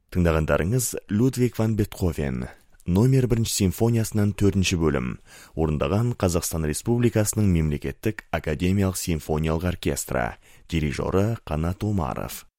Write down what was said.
Тыңдағандарыңыз Людвиг ван Бетховен номер 1 симфониясынан 4 бөлім орындаған Қазақстан Республикасының мемлекеттік академиялық симфониялық оркестрі, дирижері Қанат Омаров.